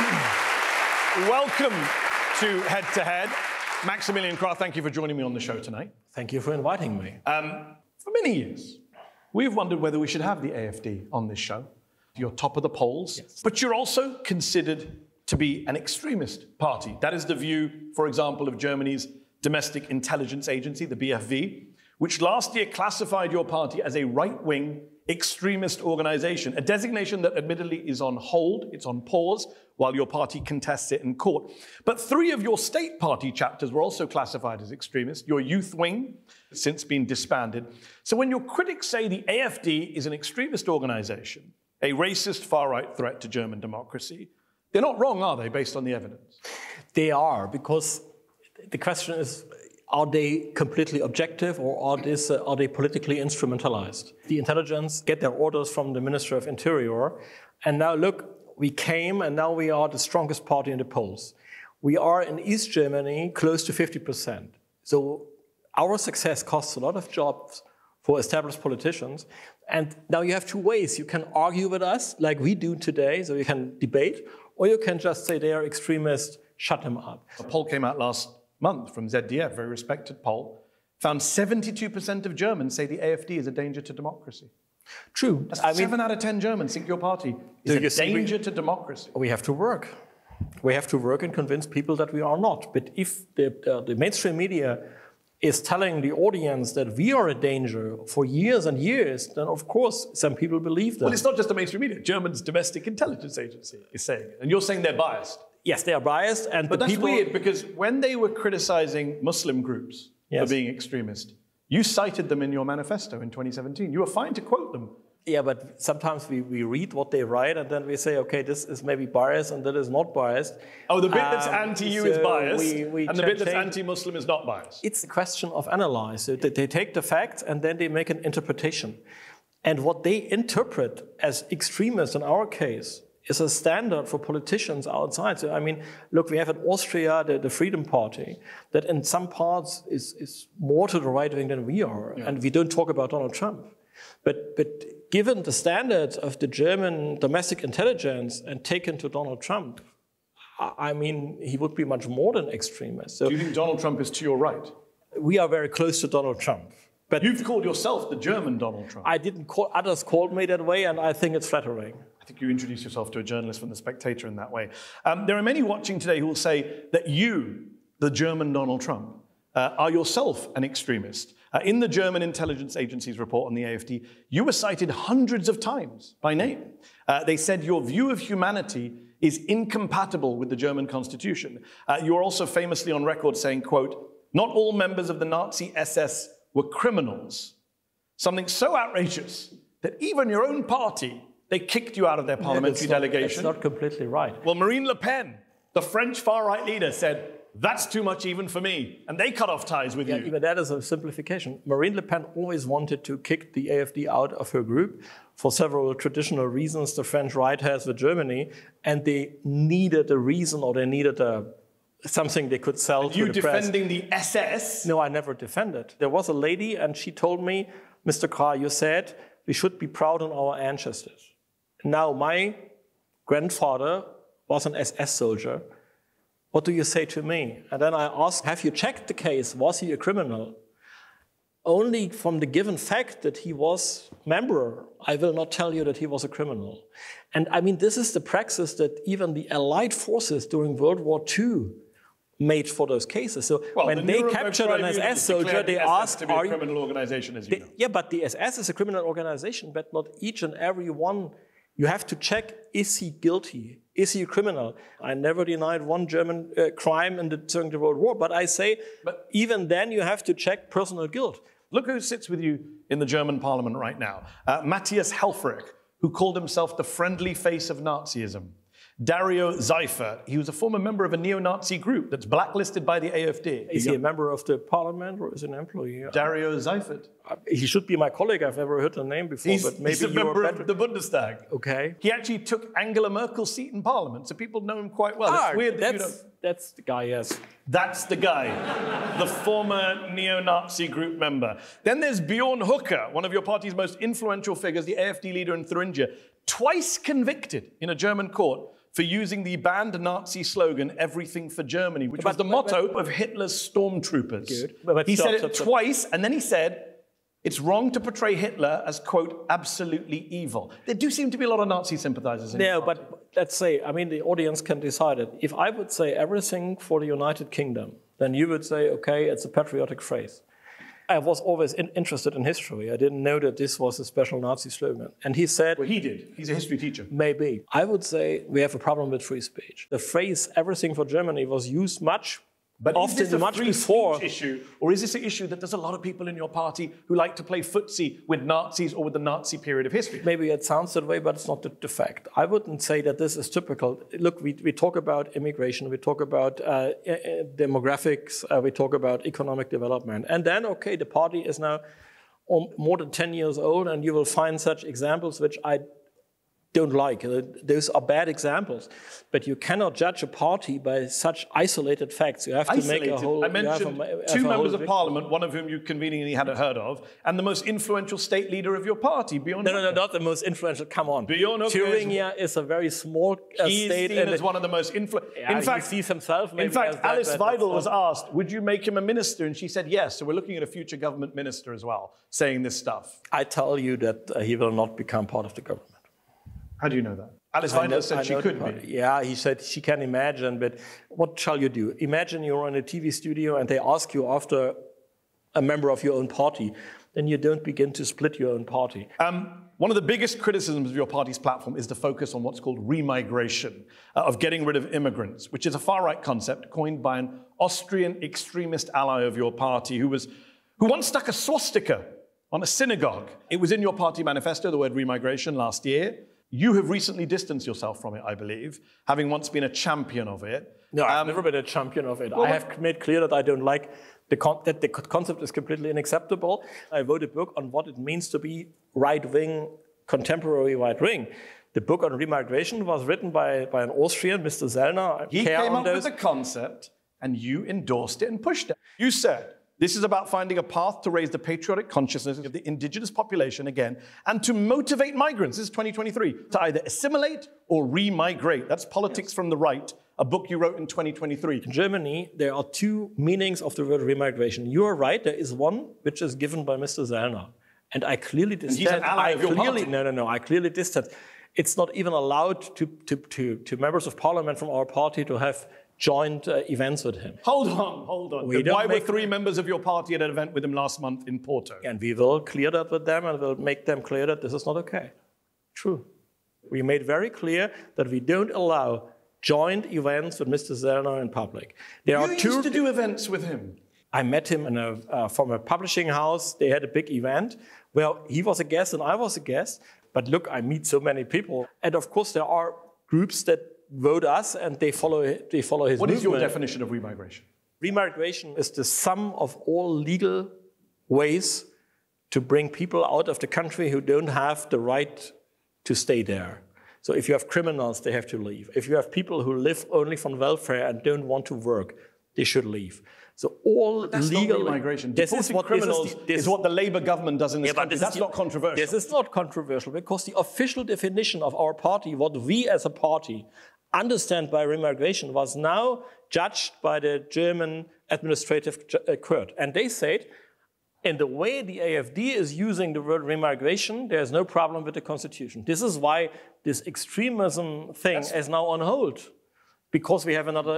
Welcome to Head to Head. Maximilian Krah, thank you for joining me on the show tonight. Thank you for inviting me. For many years, we've wondered whether we should have the AfD on this show. You're top of the polls, yes. But you're also considered to be an extremist party. That is the view, for example, of Germany's domestic intelligence agency, the BFV, which last year classified your party as a right-wing extremist organization, a designation that admittedly is on hold, it's on pause, while your party contests it in court. But 3 of your state party chapters were also classified as extremist. Your youth wing has since been disbanded. So when your critics say the AfD is an extremist organization, a racist far-right threat to German democracy, they're not wrong, are they, based on the evidence? They are, because the question is, are they completely objective or are they politically instrumentalized? The intelligence get their orders from the Minister of Interior. And now look, we came and now we are the strongest party in the polls. We are in East Germany close to 50%. So our success costs a lot of jobs for established politicians. And now you have 2 ways. You can argue with us like we do today, so you can debate, or you can just say they are extremists, shut them up. A poll came out last month from ZDF, very respected poll, found 72% of Germans say the AfD is a danger to democracy. True. That's 7 out of 10 Germans think your party is a danger to democracy. We have to work. We have to work and convince people that we are not. But if the mainstream media is telling the audience that we are a danger for years and years, then of course some people believe that. Well, it's not just the mainstream media. Germany's domestic intelligence agency is saying it. And you're saying they're biased. Yes, they are biased. But that's weird, because when they were criticizing Muslim groups for being extremist, you cited them in your manifesto in 2017. You were fine to quote them. Yeah, but sometimes we read what they write and then we say, okay, this is maybe biased and that is not biased. Oh, the bit that's anti-you is biased, and the bit that's anti-Muslim is not biased. It's a question of analyze. So they take the facts and then they make an interpretation. And what they interpret as extremist in our case is a standard for politicians outside. So, I mean, look, we have in Austria the Freedom Party that in some parts is more to the right wing than we are. Yeah. And we don't talk about Donald Trump. But given the standards of the German domestic intelligence and taken to Donald Trump, I mean, he would be much more than extremist. So do you think Donald Trump is to your right? We are very close to Donald Trump. But you've called yourself the German Donald Trump. I didn't call, others called me that way, and I think it's flattering. I think you introduced yourself to a journalist from The Spectator in that way. There are many watching today who will say that you, the German Donald Trump, are yourself an extremist. In the German intelligence agency's report on the AfD, you were cited hundreds of times by name. They said your view of humanity is incompatible with the German constitution. You are also famously on record saying, quote, "Not all members of the Nazi SS were criminals." Something so outrageous that even your own party, they kicked you out of their parliamentary delegation. That's not completely right. Well, Marine Le Pen, the French far-right leader, said, "That's too much even for me." And they cut off ties with you. Even that is a simplification. Marine Le Pen always wanted to kick the AfD out of her group for several traditional reasons the French right has with Germany. And they needed a reason, or they needed something they could sell to the press. You defending the SS? No, I never defended. There was a lady and she told me, "Mr. Krah, you said we should be proud on our ancestors." Now, my grandfather was an SS soldier. What do you say to me? And then I asked, have you checked the case? Was he a criminal? Only from the given fact that he was a member, I will not tell you that he was a criminal. And I mean, this is the praxis that even the Allied forces during World War II made for those cases. So when they captured an SS soldier, they asked, to be a criminal organization, as you know. Yeah, but the SS is a criminal organization, but not each and every one. You have to check, is he guilty? Is he a criminal? I never denied one German crime during the World War, but I say, even then you have to check personal guilt. Look who sits with you in the German parliament right now. Matthias Helfrich, who called himself the friendly face of Nazism. Dario Seifert, he was a former member of a neo-Nazi group that's blacklisted by the AfD. Is he a member of the parliament or is he an employee? Dario Seifert. He should be my colleague. I've never heard the name before, but maybe he's a member of the Bundestag. Okay. He actually took Angela Merkel's seat in parliament, so people know him quite well. It's weird that you don't... That's the guy, yes. That's the guy, the former neo-Nazi group member. Then there's Bjorn Höcke, one of your party's most influential figures, the AfD leader in Thuringia, twice convicted in a German court for using the banned Nazi slogan, "Everything for Germany," which was the motto of Hitler's stormtroopers. Good. He said it twice, and then he said, it's wrong to portray Hitler as, quote, absolutely evil. There do seem to be a lot of Nazi sympathizers in the party. But let's say, I mean, the audience can decide it. If I would say everything for the United Kingdom, then you would say, okay, it's a patriotic phrase. I was always interested in history. I didn't know that this was a special Nazi slogan. And he said... Well, he did. He's a history teacher. Maybe. I would say we have a problem with free speech. The phrase "everything for Germany" was used But often is this a much free before speech issue, or is this an issue that there's a lot of people in your party who like to play footsie with Nazis or with the Nazi period of history? Maybe it sounds that way, but it's not the fact. I wouldn't say that this is typical. Look, we talk about immigration, we talk about demographics, we talk about economic development. And then, okay, the party is now more than 10 years old, and you will find such examples which I don't like. Those are bad examples. But you cannot judge a party by such isolated facts. You have to make a whole... I mentioned two members of parliament, one of whom you conveniently hadn't heard of, and the most influential state leader of your party, Bjorn Höcke. No, not the most influential. Come on. Bjorn Höcke Thuringia is a very small state. He's seen as one of the most influential... in fact, he sees himself maybe. In fact, Alice Weidel was asked, would you make him a minister? And she said yes. So we're looking at a future government minister as well, saying this stuff. I tell you that he will not become part of the government. How do you know that? Alice Weidel said she could be. Yeah, he said she can imagine, but what shall you do? Imagine you're in a TV studio and they ask you after a member of your own party, then you don't begin to split your own party. One of the biggest criticisms of your party's platform is the focus on what's called remigration, of getting rid of immigrants, which is a far-right concept coined by an Austrian extremist ally of your party who once stuck a swastika on a synagogue. It was in your party manifesto, the word remigration, last year. You have recently distanced yourself from it, I believe, having once been a champion of it. No, I've never been a champion of it. I have made clear that I don't like that the concept is completely unacceptable. I wrote a book on what it means to be right-wing, contemporary right-wing. The book on remigration was written by an Austrian, Mr. Zellner. He came up with the concept, and you endorsed it and pushed it. You said, this is about finding a path to raise the patriotic consciousness of the indigenous population again and to motivate migrants, this is 2023, to either assimilate or remigrate. That's Politics from the Right, a book you wrote in 2023. In Germany, there are two meanings of the word remigration. You are right, there is one which is given by Mr. Zellner. And I clearly distance. He's an ally of your party. No, I clearly distance. It's not even allowed to members of parliament from our party to have joint events with him. Hold on. Why were 3 members of your party at an event with him last month in Porto? And we will clear that with them and we'll make them clear that this is not okay. True. We made very clear that we don't allow joint events with Mr. Zellner in public. You used to do events with him. I met him from a publishing house. They had a big event where he was a guest and I was a guest. But look, I meet so many people. And of course, there are groups that vote us and they follow his movement. What is your definition of remigration? Remigration is the sum of all legal ways to bring people out of the country who don't have the right to stay there. So if you have criminals, they have to leave. If you have people who live only from welfare and don't want to work, they should leave. So all legal immigration. Deporting criminals is what the Labour government does in this country. That's not controversial. This is not controversial because the official definition of our party, what we as a party understand by remigration, was now judged by the German administrative court. And they said, in the way the AfD is using the word remigration, there's no problem with the constitution. This is why this extremism thing is now on hold. Because we have another,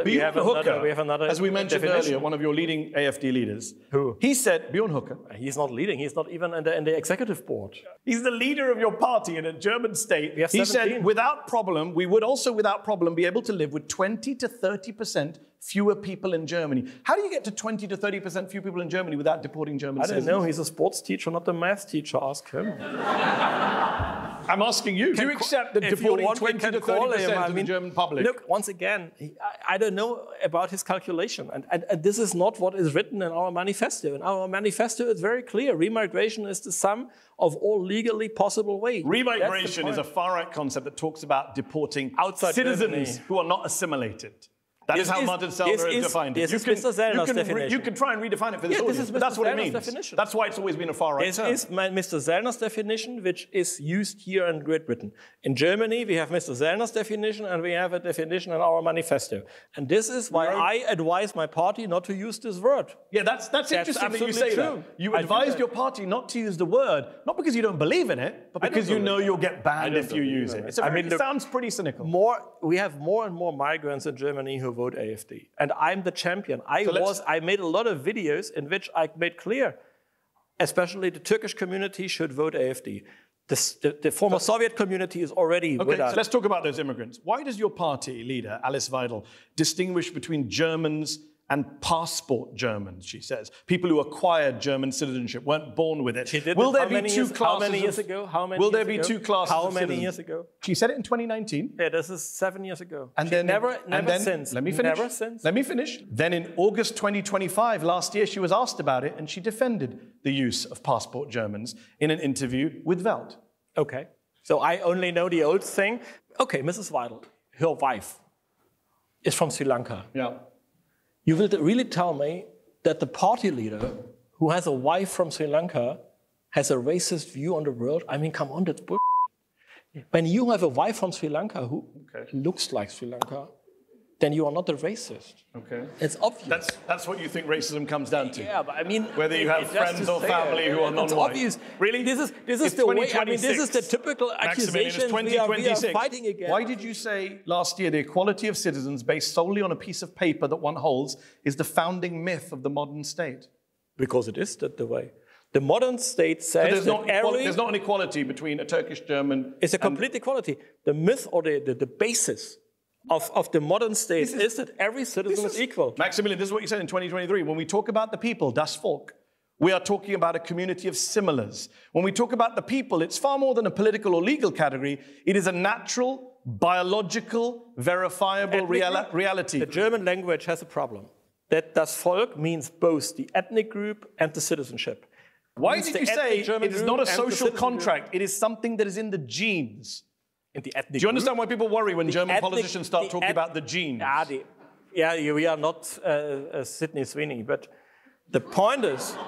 as we mentioned earlier, one of your leading AfD leaders. Who? He said, Bjorn Höcke. He's not leading. He's not even in the executive board. He's the leader of your party in a German state. He said, without problem, we would also without problem be able to live with 20 to 30% fewer people in Germany. How do you get to 20 to 30% fewer people in Germany without deporting German citizens? I don't know. He's a sports teacher, not a math teacher. Ask him. I'm asking you, do you accept that deporting 20 to 30% of the German public? Look, once again, I don't know about his calculation. And this is not what is written in our manifesto. In our manifesto, it's very clear. Remigration is the sum of all legally possible ways. Remigration is a far-right concept that talks about deporting citizens who are not assimilated. That is how Martin Sellner has defined it. This is Mr. Sellner's definition. You can try and redefine it for this audience, but that's what it means. Definition. That's why it's always been a far-right term. This is Mr. Sellner's definition, which is used here in Great Britain. In Germany, we have Mr. Sellner's definition, and we have a definition in our manifesto. And this is why I advise my party not to use this word. Yeah, that's interesting that you say that. You advised your party not to use the word, not because you don't believe in it, but because you know you'll get banned if you use it. It sounds pretty cynical. We have more and more migrants in Germany who vote AfD. And I'm the champion. I made a lot of videos in which I made clear, especially the Turkish community should vote AfD. The former Soviet community is already with us. So let's talk about those immigrants. Why does your party leader, Alice Weidel, distinguish between Germans and passport Germans, she says? People who acquired German citizenship, weren't born with it. She did Will there be two classes? How many years ago? Will there be two classes? How many years ago? She said it in 2019. Yeah, this is 7 years ago. And then never since. Let me finish. Never since. Let me finish. Then in August 2025, last year, she was asked about it, and she defended the use of passport Germans in an interview with Welt. Okay. So I only know the old thing. Okay, Mrs. Weidel, her wife is from Sri Lanka. Yeah. You will really tell me that the party leader who has a wife from Sri Lanka has a racist view on the world? I mean, come on, that's bullshit. When you have a wife from Sri Lanka who looks like Sri Lanka, then you are not a racist. Okay. It's obvious. That's what you think racism comes down to. Yeah, but I mean, whether you have friends or family who are non-white. It's obvious. Really? This is the way. I mean, this is the typical accusation we are fighting against. Why did you say last year the equality of citizens based solely on a piece of paper that one holds is the founding myth of the modern state? Because it is the way. The modern state says there's not an equality between a Turkish German. It's a complete equality. The myth or the basis of the modern state is that every citizen is equal. Maximilian, this is what you said in 2023. When we talk about the people, das Volk, we are talking about a community of similars. When we talk about the people, it's far more than a political or legal category. It is a natural, biological, verifiable reality. The German language has a problem. That das Volk means both the ethnic group and the citizenship. Why did you say it is not a social contract? It is something that is in the genes. In the ethnic Do you understand why people worry when German politicians start talking about the genes? We are not Sydney Sweeney, but the point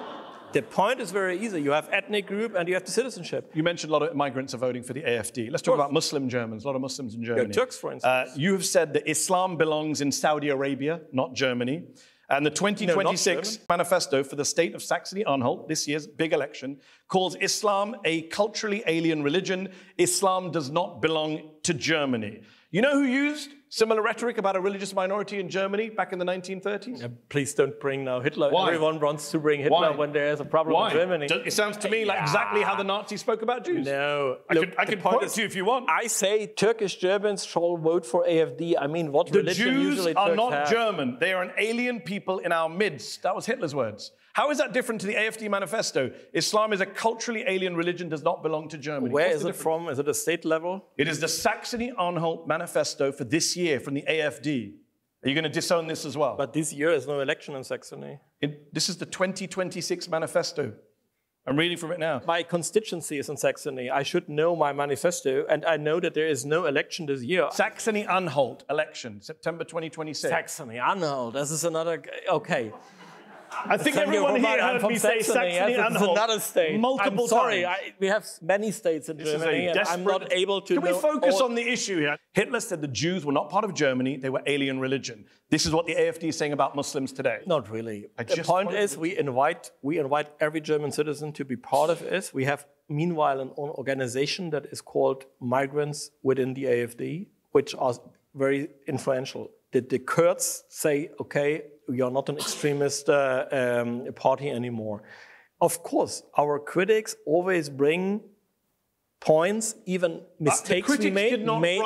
is very easy. You have ethnic group and you have the citizenship. You mentioned a lot of migrants are voting for the AfD. Let's talk about Muslim Germans, a lot of Muslims in Germany. Turks, for instance. You have said that Islam belongs in Saudi Arabia, not Germany. And the 2026 manifesto for the state of Saxony-Anhalt, this year's big election, calls Islam a culturally alien religion. Islam does not belong to Germany. You know who used similar rhetoric about a religious minority in Germany back in the 1930s? Please don't bring now Hitler. Why? Everyone wants to bring Hitler when there is a problem in Germany. It sounds to me like exactly how the Nazis spoke about Jews. No. I could point it to you if you want. I say Turkish Germans shall vote for AfD. I mean, what religion usually Turks have? The Jews are not German. They are an alien people in our midst. That was Hitler's words. How is that different to the AfD manifesto? Islam is a culturally alien religion, does not belong to Germany. Where is it from? Is it a state level? It is the Saxony-Anhalt manifesto for this year from the AfD. Are you going to disown this as well? But this year is no election in Saxony. This is the 2026 manifesto. I'm reading from it now. My constituency is in Saxony. I should know my manifesto, and I know that there is no election this year. Saxony-Anhalt election, September 2026. Saxony-Anhalt, this is another... Okay. I think everyone here heard me say Saxony-Anhalt another state. Multiple times. We have many states in Germany, and I'm not able to. Can we focus on the issue here? Hitler said the Jews were not part of Germany; they were alien religion. This is what the AfD is saying about Muslims today. Not really. The point is, we invite every German citizen to be part of it. We have, meanwhile, an organization that is called Migrants Within the AfD, which are very influential. The Kurds say, okay, we are not an extremist party anymore. Of course, our critics always bring points, even mistakes we made.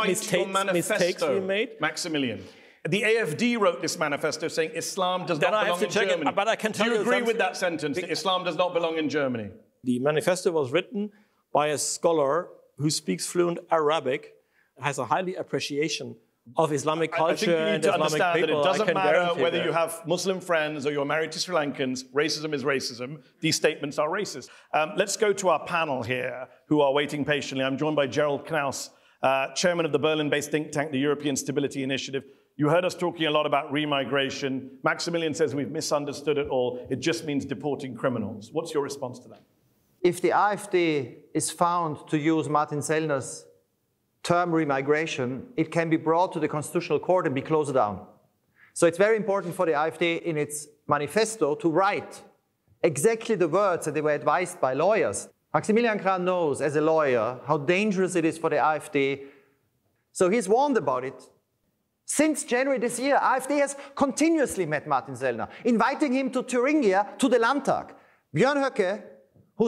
Mistakes we made. Maximilian. The AfD wrote this manifesto saying Islam does not belong in Germany. But I can tell you, do you agree with that sentence, that Islam does not belong in Germany? The manifesto was written by a scholar who speaks fluent Arabic, has a highly appreciation of Islamic culture and Islamic people. I think you need to understand that it doesn't matter whether you have Muslim friends or you're married to Sri Lankans, racism is racism. These statements are racist. Let's go to our panel here, who are waiting patiently. I'm joined by Gerald Knaus, chairman of the Berlin-based think tank, the European Stability Initiative. You heard us talking a lot about remigration. Maximilian says we've misunderstood it all. It just means deporting criminals. What's your response to that? If the AfD is found to use Martin Sellner's term remigration, it can be brought to the Constitutional Court and be closed down. So it's very important for the AfD in its manifesto to write exactly the words that they were advised by lawyers. Maximilian Krah knows as a lawyer how dangerous it is for the AfD. So he's warned about it. Since January this year, AfD has continuously met Martin Sellner, inviting him to Thuringia, to the Landtag. Björn Höcke